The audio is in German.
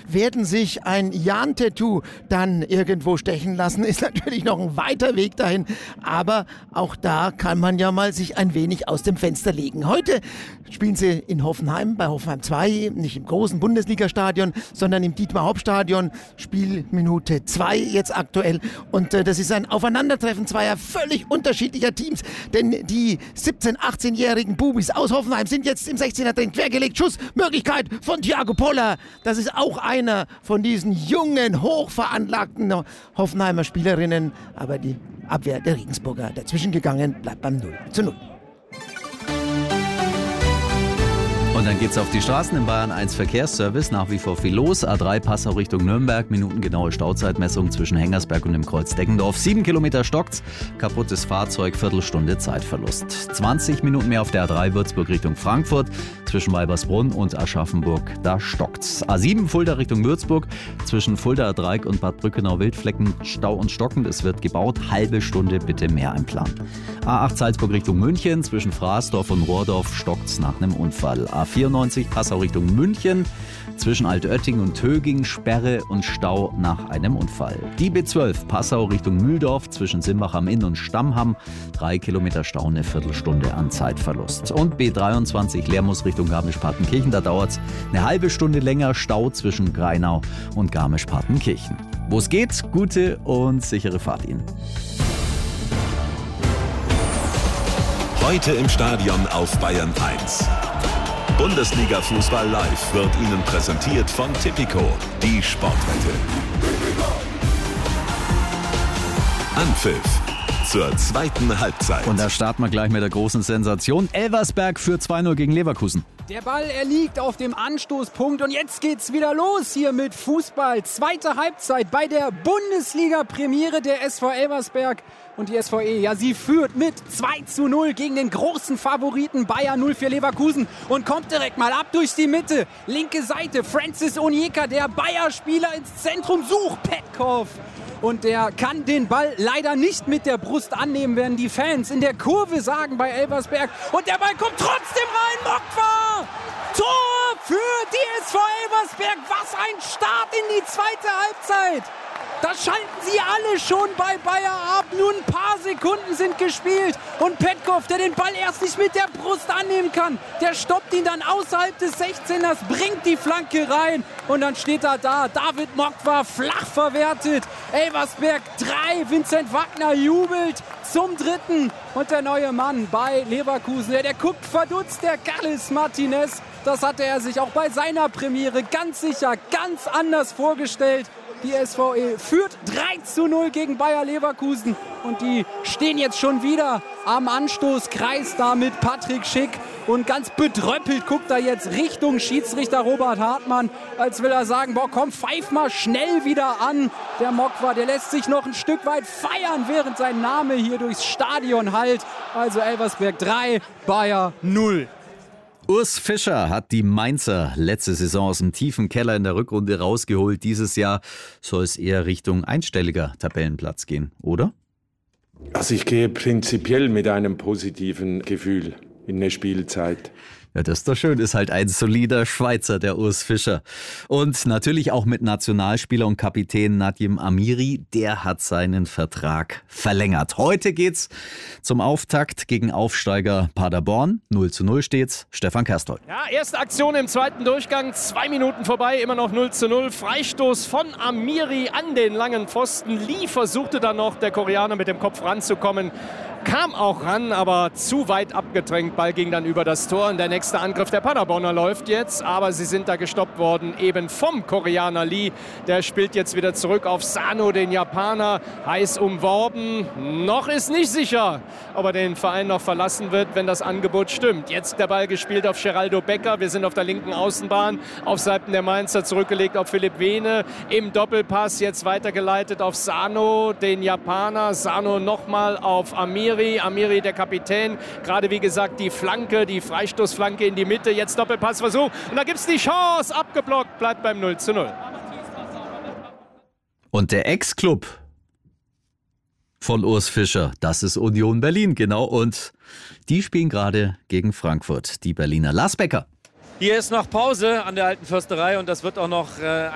werden sich ein Jan-Tattoo dann irgendwo stechen lassen. Ist natürlich noch ein weiter Weg dahin, aber auch da kann man ja mal sich ein wenig aus dem Fenster legen. Heute spielen sie in Hoffenheim, bei Hoffenheim 2, nicht im großen Bundesliga-Stadion, sondern im Dietmar-Hopp-Stadion. Spielminute 2 jetzt aktuell. Und das ist ein Aufeinandertreffen zweier völlig unterschiedlicher Teams. Denn die 17-, 18-jährigen Bubis aus Hoffenheim sind jetzt im 16er drin. Quergelegt, Schussmöglichkeit von Thiago Poller. Das ist auch einer von diesen jungen, hochveranlagten Hoffenheimer Spielerinnen. Aber die Abwehr der Regensburger dazwischen gegangen, bleibt beim 0:0. Und dann geht's auf die Straßen im Bayern 1 Verkehrsservice. Nach wie vor viel los. A3 Passau Richtung Nürnberg. Minutengenaue Stauzeitmessung zwischen Hengersberg und dem Kreuz Deggendorf. 7 Kilometer stockt's. Kaputtes Fahrzeug, Viertelstunde Zeitverlust. 20 Minuten mehr auf der A3 Würzburg Richtung Frankfurt. Zwischen Weibersbrunn und Aschaffenburg, da stockt's. A7 Fulda Richtung Würzburg. Zwischen Fuldaer Dreieck und Bad Brückenau Wildflecken Stau und stockend. Es wird gebaut. Halbe Stunde bitte mehr einplanen. A8 Salzburg Richtung München. Zwischen Fraßdorf und Rohrdorf stockt's nach einem Unfall. A94 Passau Richtung München. Zwischen Altötting und Töging Sperre und Stau nach einem Unfall. Die B12 Passau Richtung Mühldorf zwischen Simbach am Inn und Stammham. 3 Kilometer Stau, eine Viertelstunde an Zeitverlust. Und B23 Lermus Richtung Garmisch-Partenkirchen. Da dauert es eine halbe Stunde länger. Stau zwischen Greinau und Garmisch-Partenkirchen. Wo es geht, gute und sichere Fahrt Ihnen. Heute im Stadion auf Bayern 1. Bundesliga-Fußball live wird Ihnen präsentiert von Tipico, die Sportwette. Anpfiff zur zweiten Halbzeit. Und da starten wir gleich mit der großen Sensation. Elversberg führt 2:0 gegen Leverkusen. Der Ball, er liegt auf dem Anstoßpunkt und jetzt geht's wieder los hier mit Fußball. Zweite Halbzeit bei der Bundesliga-Premiere der SV Elversberg. Und die SVE, ja, sie führt mit 2:0 gegen den großen Favoriten Bayer 04 Leverkusen und kommt direkt mal ab durch die Mitte. Linke Seite, Francis Onyeka, der Bayer-Spieler ins Zentrum, sucht Petkov. Und der kann den Ball leider nicht mit der Brust annehmen, werden die Fans in der Kurve sagen bei Elversberg. Und der Ball kommt trotzdem rein, Mokwa! Tor für die SV Elversberg. Was ein Start in die zweite Halbzeit. Da schalten sie alle schon bei Bayer ab. Nur ein paar Sekunden sind gespielt. Und Petkov, der den Ball erst nicht mit der Brust annehmen kann, der stoppt ihn dann außerhalb des 16ers, bringt die Flanke rein. Und dann steht er da. David Mokwa flach verwertet. Elversberg 3. Vincent Wagner jubelt zum 3. Und der neue Mann bei Leverkusen, der guckt verdutzt, der Gallis Martinez. Das hatte er sich auch bei seiner Premiere ganz sicher, ganz anders vorgestellt. Die SVE führt 3:0 gegen Bayer Leverkusen und die stehen jetzt schon wieder am Anstoßkreis da mit Patrick Schick und ganz bedröppelt guckt er jetzt Richtung Schiedsrichter Robert Hartmann, als will er sagen, boah komm, pfeif mal schnell wieder an. Der Mokwa, der lässt sich noch ein Stück weit feiern, während sein Name hier durchs Stadion hallt. Also Elversberg 3, Bayer 0. Urs Fischer hat die Mainzer letzte Saison aus dem tiefen Keller in der Rückrunde rausgeholt. Dieses Jahr soll es eher Richtung einstelliger Tabellenplatz gehen, oder? Also ich gehe prinzipiell mit einem positiven Gefühl in eine Spielzeit. Ja, das ist doch schön. Ist halt ein solider Schweizer, der Urs Fischer. Und natürlich auch mit Nationalspieler und Kapitän Nadjem Amiri. Der hat seinen Vertrag verlängert. Heute geht's zum Auftakt gegen Aufsteiger Paderborn. 0:0 steht's. Stefan Kerstol. Ja, erste Aktion im zweiten Durchgang. 2 Minuten vorbei, immer noch 0:0. Freistoß von Amiri an den langen Pfosten. Lee versuchte dann noch, der Koreaner, mit dem Kopf ranzukommen. Kam auch ran, aber zu weit abgedrängt. Ball ging dann über das Tor. Und der nächste Angriff der Paderborner läuft jetzt. Aber sie sind da gestoppt worden, eben vom Koreaner Lee. Der spielt jetzt wieder zurück auf Sano, den Japaner. Heiß umworben. Noch ist nicht sicher, ob er den Verein noch verlassen wird, wenn das Angebot stimmt. Jetzt der Ball gespielt auf Geraldo Becker. Wir sind auf der linken Außenbahn. Auf Seiten der Mainzer zurückgelegt auf Philipp Wehne. Im Doppelpass jetzt weitergeleitet auf Sano, den Japaner. Sano nochmal auf Amiri. Amiri, der Kapitän, gerade wie gesagt die Flanke, die Freistoßflanke in die Mitte, jetzt Doppelpassversuch und da gibt es die Chance, abgeblockt, bleibt beim 0:0. Und der Ex-Club von Urs Fischer, das ist Union Berlin, genau, und die spielen gerade gegen Frankfurt, die Berliner. Lars Becker. Hier ist noch Pause an der Alten Försterei und das wird auch noch